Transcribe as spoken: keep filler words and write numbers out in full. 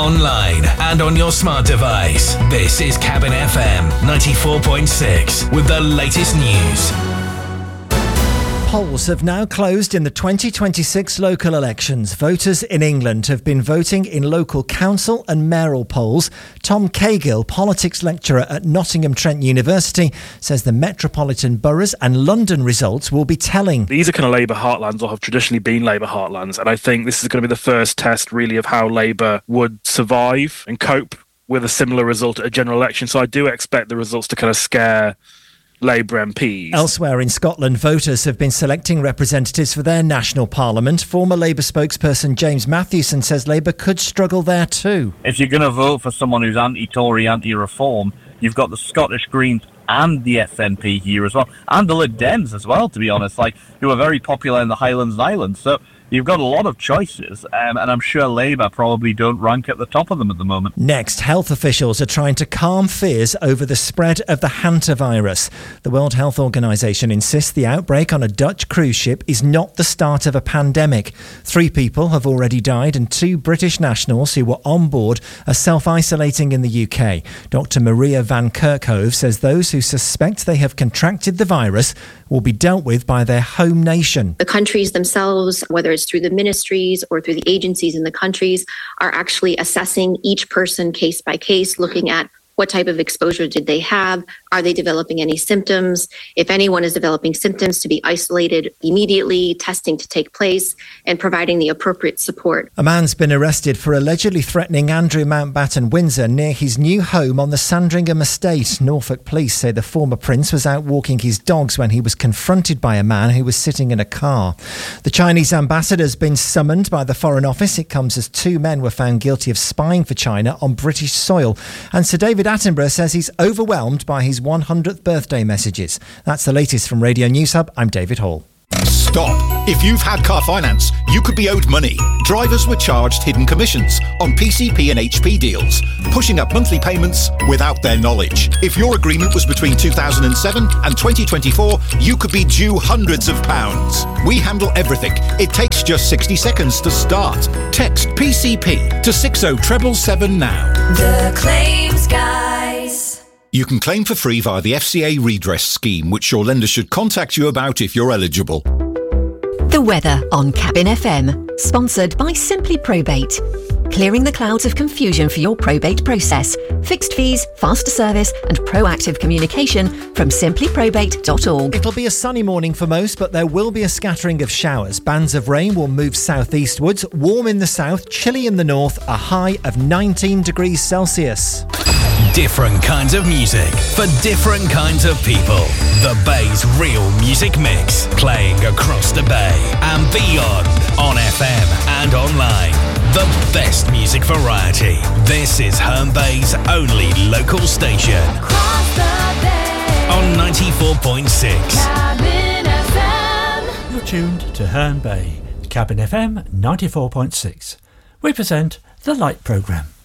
online and on your smart device. This is Cabin F M ninety-four point six with the latest news. Polls have now closed in the twenty twenty-six local elections. Voters in England have been voting in local council and mayoral polls. Tom Cahill, politics lecturer at Nottingham Trent University, says the metropolitan boroughs and London results will be telling. These are kind of Labour heartlands, or have traditionally been Labour heartlands, and I think this is going to be the first test really of how Labour would survive and cope with a similar result at a general election. So I do expect the results to kind of scare Labour M Ps. Elsewhere in Scotland, voters have been selecting representatives for their national parliament. Former Labour spokesperson James Matthewson says Labour could struggle there too. If you're going to vote for someone who's anti-Tory, anti-reform, you've got the Scottish Greens and the S N P here as well, and the Lib Dems as well, to be honest, like who are very popular in the Highlands and Islands. So you've got a lot of choices, um, and I'm sure Labour probably don't rank at the top of them at the moment. Next, health officials are trying to calm fears over the spread of the hantavirus. The World Health Organization insists the outbreak on a Dutch cruise ship is not the start of a pandemic. Three people have already died, and two British nationals who were on board are self-isolating in the U K. Doctor Maria van Kerkhove says those who suspect they have contracted the virus will be dealt with by their home nation. The countries themselves, whether it's through the ministries or through the agencies in the countries, are actually assessing each person case by case, looking at what type of exposure did they have? Are they developing any symptoms? If anyone is developing symptoms, to be isolated immediately, testing to take place, and providing the appropriate support. A man's been arrested for allegedly threatening Andrew Mountbatten Windsor near his new home on the Sandringham estate. Norfolk police say the former prince was out walking his dogs when he was confronted by a man who was sitting in a car. The Chinese ambassador has been summoned by the Foreign Office. It comes as two men were found guilty of spying for China on British soil. And Sir David Attenborough says he's overwhelmed by his one hundredth birthday messages. That's the latest from Radio News Hub. I'm David Hall. Stop. If you've had car finance, you could be owed money. Drivers were charged hidden commissions on P C P and H P deals, pushing up monthly payments without their knowledge. If your agreement was between two thousand seven and twenty twenty-four, you could be due hundreds of pounds. We handle everything. It takes just sixty seconds to start. Text P C P to six oh seven seven now. The Claims Guys. You can claim for free via the F C A redress scheme, which your lender should contact you about if you're eligible. The weather on Cabin F M, sponsored by Simply Probate. Clearing the clouds of confusion for your probate process. Fixed fees, faster service and proactive communication from simply probate dot org. It'll be a sunny morning for most, but there will be a scattering of showers. Bands of rain will move southeastwards, warm in the south, chilly in the north, a high of nineteen degrees Celsius. Different kinds of music for different kinds of people. The Bay's real music mix, playing across the Bay and beyond on F M and online. The best music variety. This is Herne Bay's only local station. Across the Bay. On ninety-four point six. Cabin F M. You're tuned to Herne Bay, Cabin F M ninety-four point six. We present The Light Programme.